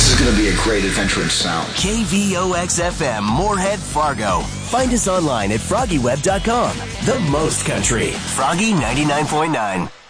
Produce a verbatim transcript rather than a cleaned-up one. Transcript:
This is going to be a great adventure in sound. K V O X F M, Moorhead, Fargo. Find us online at froggy web dot com. The most country. Froggy ninety-nine point nine.